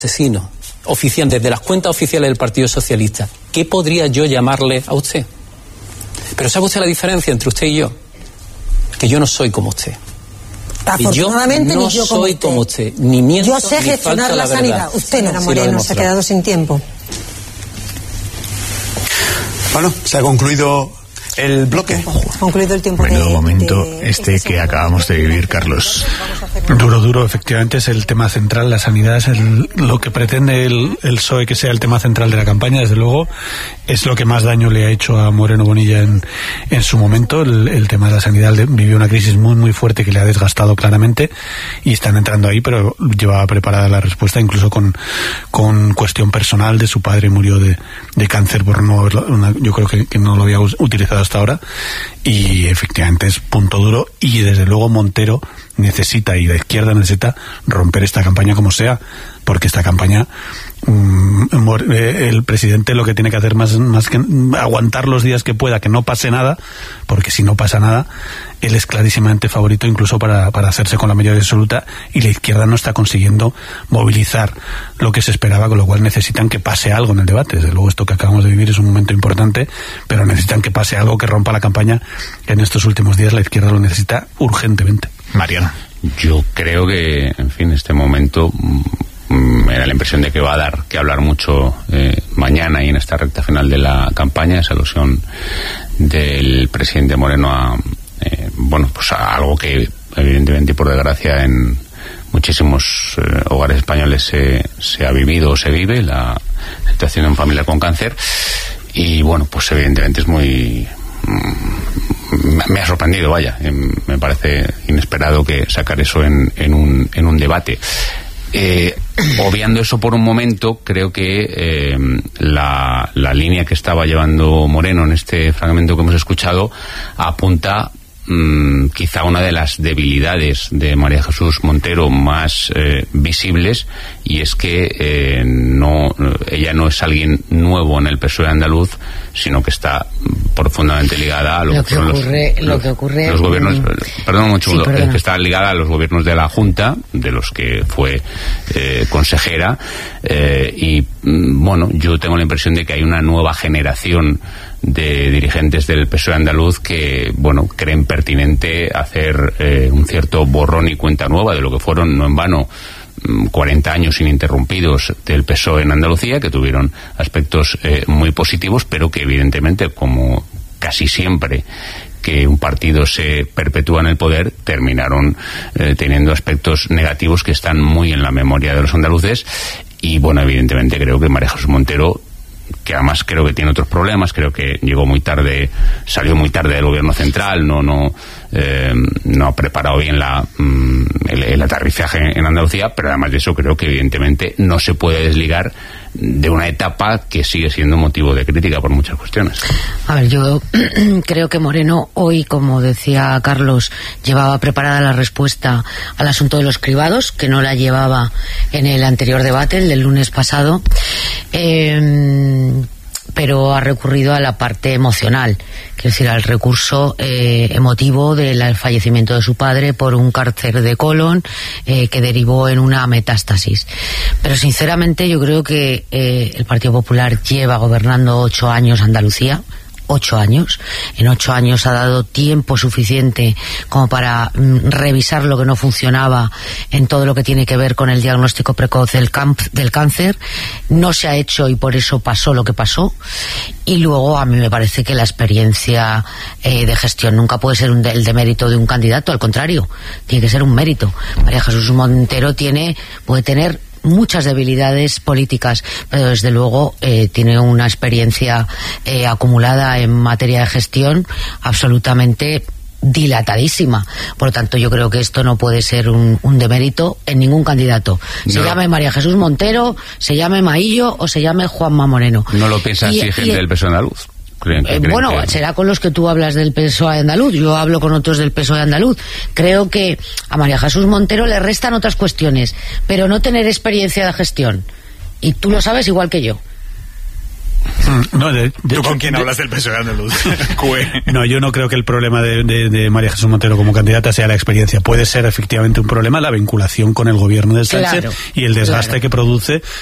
asesino oficial desde las cuentas oficiales del Partido Socialista, ¿qué podría yo llamarle a usted? Pero ¿sabe usted la diferencia entre usted y yo? Que yo no soy como usted. Afortunadamente, yo no soy como usted, ni miento, yo sé gestionar la sanidad. Usted no, Moreno, se ha quedado sin tiempo. Bueno, se ha concluido el bloque. Concluido el tiempo. Menudo momento que acabamos de vivir, Carlos. Duro, efectivamente, es el tema central. La sanidad es lo que pretende el PSOE que sea el tema central de la campaña. Desde luego, es lo que más daño le ha hecho a Moreno Bonilla en su momento. El tema de la sanidad vivió una crisis muy, muy fuerte que le ha desgastado claramente y están entrando ahí, pero llevaba preparada la respuesta, incluso con cuestión personal de su padre. Murió de cáncer por no haberlo, yo creo que no lo había utilizado hasta ahora, y efectivamente es punto duro, y desde luego Montero necesita, y la izquierda necesita, romper esta campaña como sea, porque esta campaña el presidente lo que tiene que hacer más que aguantar los días que pueda, que no pase nada, porque si no pasa nada, él es clarísimamente favorito incluso para hacerse con la mayoría absoluta, y la izquierda no está consiguiendo movilizar lo que se esperaba, con lo cual necesitan que pase algo en el debate. Desde luego esto que acabamos de vivir es un momento importante, pero necesitan que pase algo que rompa la campaña, que en estos últimos días la izquierda lo necesita urgentemente. Mariano. Yo creo que, en fin, este momento me da la impresión de que va a dar que hablar mucho mañana y en esta recta final de la campaña, esa alusión del presidente Moreno a a algo que evidentemente, por desgracia, en muchísimos hogares españoles se ha vivido o se vive, la situación de un familiar con cáncer, y bueno, pues evidentemente es muy... me ha sorprendido, vaya, me parece inesperado que sacar eso en un debate. Obviando eso por un momento, creo que la línea que estaba llevando Moreno en este fragmento que hemos escuchado apunta quizá una de las debilidades de María Jesús Montero más visibles, y es que ella no es alguien nuevo en el PSOE andaluz, sino que está profundamente ligada a los gobiernos, que está ligada a los gobiernos de la Junta, de los que fue consejera, y bueno, yo tengo la impresión de que hay una nueva generación de dirigentes del PSOE andaluz que, bueno, creen pertinente hacer un cierto borrón y cuenta nueva de lo que fueron, no en vano, 40 años ininterrumpidos del PSOE en Andalucía, que tuvieron aspectos muy positivos, pero que evidentemente, como casi siempre que un partido se perpetúa en el poder, terminaron teniendo aspectos negativos que están muy en la memoria de los andaluces. Y bueno, evidentemente creo que María Jesús Montero, que además creo que tiene otros problemas, creo que llegó muy tarde, salió muy tarde del gobierno central, no ha preparado bien el aterrizaje en Andalucía, pero además de eso creo que evidentemente no se puede desligar de una etapa que sigue siendo motivo de crítica por muchas cuestiones. A ver, yo creo que Moreno hoy, como decía Carlos, llevaba preparada la respuesta al asunto de los cribados, que no la llevaba en el anterior debate, el del lunes pasado, pero ha recurrido a la parte emocional, quiero decir, al recurso emotivo del fallecimiento de su padre por un cáncer de colon que derivó en una metástasis. Pero sinceramente yo creo que el Partido Popular lleva gobernando 8 años Andalucía. 8 años. En 8 años ha dado tiempo suficiente como para revisar lo que no funcionaba en todo lo que tiene que ver con el diagnóstico precoz del cáncer. No se ha hecho y por eso pasó lo que pasó. Y luego a mí me parece que la experiencia de gestión nunca puede ser el demérito de un candidato, al contrario, tiene que ser un mérito. María Jesús Montero puede tener muchas debilidades políticas, pero desde luego tiene una experiencia acumulada en materia de gestión absolutamente dilatadísima. Por lo tanto, yo creo que esto no puede ser un demérito en ningún candidato. Se llame María Jesús Montero, se llame Maillo o se llame Juanma Moreno. ¿No lo piensa así gente del PSOE andaluz? Será con los que tú hablas del PSOE andaluz. Yo hablo con otros del PSOE andaluz. Creo que a María Jesús Montero le restan otras cuestiones, pero no tener experiencia de gestión. Y tú lo sabes igual que yo. ¿Tú con quién hablas del PSOE andaluz? No, yo no creo que el problema de María Jesús Montero como candidata sea la experiencia. Puede ser efectivamente un problema la vinculación con el gobierno de Sánchez y el desgaste que produce